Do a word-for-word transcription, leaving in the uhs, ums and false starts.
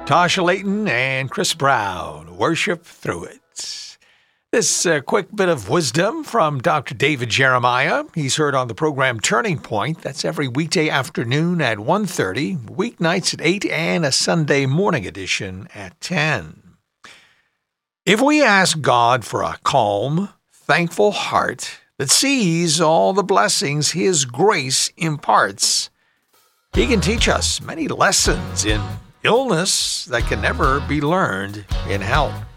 Tasha Layton and Chris Brown, Worship Through It. This uh, quick bit of wisdom from Doctor David Jeremiah. He's heard on the program Turning Point. That's every weekday afternoon at one thirty, weeknights at eight, and a Sunday morning edition at ten. If we ask God for a calm, thankful heart that sees all the blessings His grace imparts, He can teach us many lessons in illness that can never be learned in health.